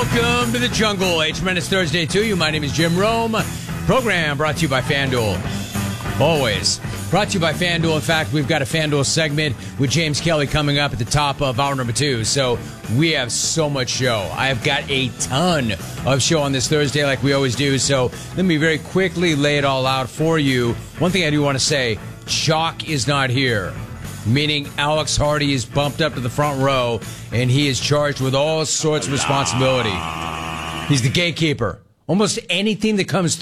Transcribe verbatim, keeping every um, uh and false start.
Welcome to the jungle. A tremendous Thursday to you. My name is Jim Rome. Program brought to you by FanDuel. Always. Brought to you by FanDuel. In fact, we've got a FanDuel segment with James Kelly coming up at the top of hour number two. So we have so much show. I've got a ton of show on this Thursday like we always do. So let me very quickly lay it all out for you. One thing I do want to say, Chalk is not here. Meaning Alex Hardy is bumped up to the front row, and he is charged with all sorts of responsibility. He's the gatekeeper. Almost anything that comes